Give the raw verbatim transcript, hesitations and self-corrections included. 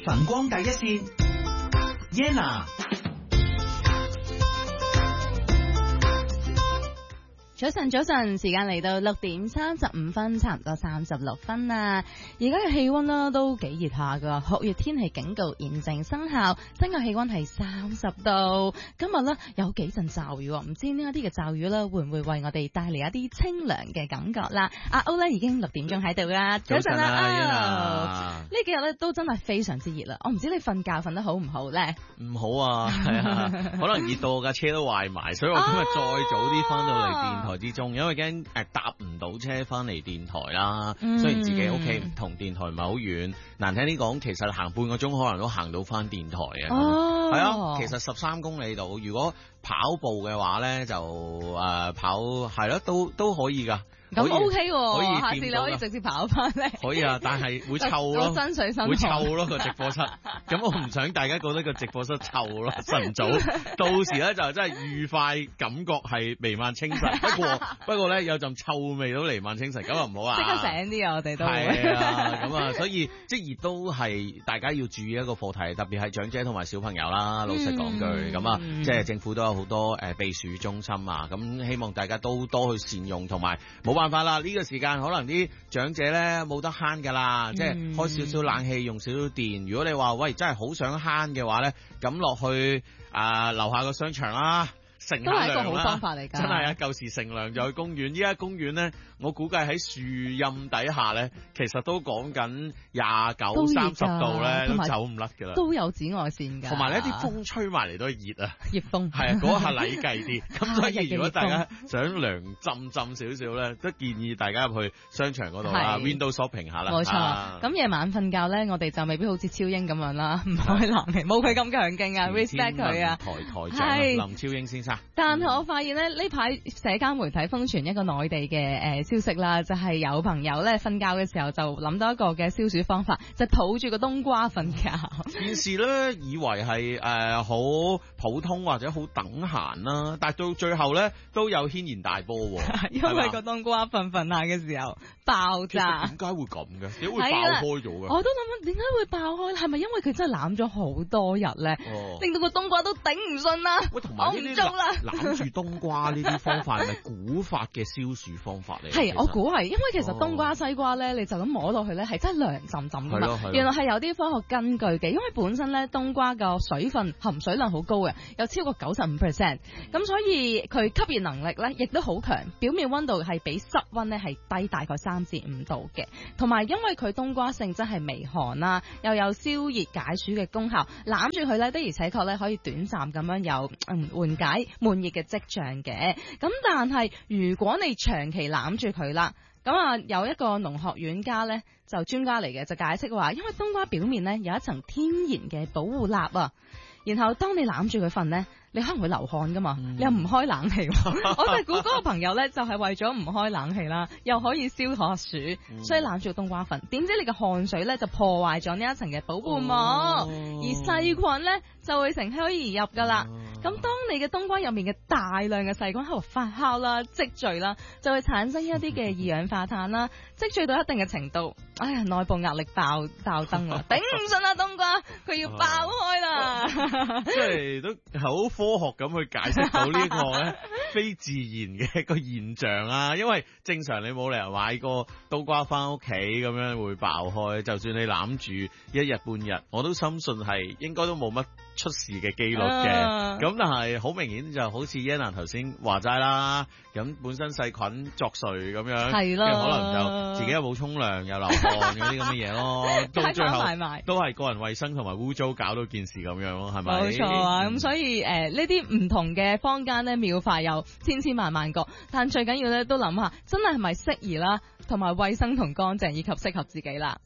晨光第一線 Yenna。 早晨，早晨，時間嚟到六點三十五分，差唔多三十六分啦。而家嘅氣溫啦都幾熱下噶，酷熱天氣警告現正生效，新嘅氣溫係三十度。今日呢有幾陣驟雨，唔知呢一啲嘅驟雨呢會唔會為我哋帶嚟一啲清涼嘅感覺啦？阿歐呢已經六點鐘喺度啦，早晨啦，呢幾日呢都真係非常之熱啦。我唔知你瞓覺瞓得好唔好呢？ 唔好啊，係啊，可能熱到我架車都壞埋，所以我今日再早啲翻到嚟電台之中，因為驚誒搭唔到車翻嚟電台啦。嗯、雖然自己屋企同電台唔係好遠，難聽啲講，其實行半個鐘可能都行到翻電台嘅。哦，係啊，其實十三公里度，如果跑步嘅話咧，就誒、呃、跑係咯，都都可以噶。 咁 OK 喎， 可以下次你可以直接跑翻嚟。 可以啊，但係會臭咯， 身水身會臭咯個直播室。咁我唔想大家覺得個直播室臭咯，晨早到時咧就真係愉快感覺係彌漫清晨。不過不過咧有陣臭味都彌漫清晨，咁啊唔好啊。 即刻醒啲啊！我哋都係啊，咁啊，所以即係熱都係大家要注意一個課題，特別係長者同埋小朋友啦。老實講句，咁、嗯、啊，嗯、即係政府都有好多誒避暑中心啊，咁希望大家都多去善用，同埋冇辦法啦，呢、這個時間可能啲長者咧冇得慳噶啦，嗯、即係開少少冷氣，用少少電。如果你話喂真係好想慳嘅話咧，咁落去啊樓、呃、下個商場啦。乘涼啦，都係一個好方法嚟㗎。真係啊，舊時乘涼就去公園，依家公園咧，我估計喺樹蔭底下咧，其實都講緊廿九、三十度咧，都走唔甩㗎啦。 都有紫外線㗎。 同埋呢啲風吹埋嚟都係熱啊， 熱風。係啊，嗰下禮計啲。咁所以如果大家想涼浸浸少少咧，都建議大家入去商場嗰度啦 ，window shopping 下啦。 冇錯。咁夜晚瞓覺咧，我哋就未必好似超英咁樣啦，唔開冷氣，冇佢咁強勁啊 ，respect 佢啊。 台台長林超英先生。 但係我發現咧，呢排社交媒體瘋傳一個內地嘅誒消息啦，就係、是、有朋友咧瞓覺嘅時候就諗到一個嘅消暑方法，就抱住個冬瓜瞓覺。 件事咧以為係誒好普通或者好等閒啦，但係到最後咧都有軒然大波， 因為個冬瓜瞓瞓下嘅時候爆炸。 點解會咁嘅？點會爆開咗嘅？ 我都諗緊點解會爆開？係咪因為佢真係攬咗好多日咧，哦、令到個冬瓜都頂唔順啦？ 喂，同埋我唔做啦。攬住冬瓜呢啲方法係咪古法嘅消暑方法嚟？ 係，我估係，因為其實冬瓜、西瓜咧，你就咁摸落去咧，係真係涼浸浸噶嘛。原來係有啲科學根據嘅，因為本身咧冬瓜個水分含水量好高嘅，有超過九十五 percent， 咁所以佢吸熱能力咧亦都好強，表面溫度係比室溫咧係低大概三至五度嘅，同埋因為佢冬瓜性質係微寒啦，又有消熱解暑嘅功效，攬住佢咧的而且確咧可以短暫咁樣有嗯緩解悶熱嘅跡象嘅。咁但係如果你長期攬住佢啦，咁啊有一個農學院家咧就專家嚟嘅，就解釋話，因為冬瓜表面咧有一層天然嘅保護蠟啊，然後當你攬住佢瞓咧，你可能會流汗噶嘛，嗯、你又唔開冷氣，我就估嗰個朋友咧就係、是、為咗唔開冷氣啦，又可以消下暑，嗯、所以攬住冬瓜瞓。點知你嘅汗水咧就破壞咗呢一層嘅保護膜，哦、而細菌咧就會乘虛而入噶啦。咁、哦、當你嘅冬瓜入面嘅大量嘅細菌喺度發酵啦、積聚啦，就會產生一啲嘅二氧化碳啦，積聚到一定嘅程度，哎呀，內部壓力爆爆燈啦，頂唔順啦冬瓜，佢要爆開啦， 即係都好科學咁去解釋到呢個咧非自然嘅一個現象啊，因為正常你冇理由買個冬瓜翻屋企咁樣會爆開，就算你攬住一日半日，我都深信係應該都冇乜出事嘅機率嘅。咁、啊、但係好明顯就好似 Yenna 頭先話齋啦，咁本身細菌作祟咁樣，係咯，可能就自己又冇沖涼又流汗嗰啲咁嘅嘢咯，到最後都係個人衛生同埋污糟搞到件事咁樣咯，係咪？ 冇錯啊，咁、嗯、所以誒呢啲唔同嘅坊間咧妙法有千千萬萬個，但最緊要咧都諗下，真係係咪適宜啦，同埋衛生同乾淨以及適合自己啦。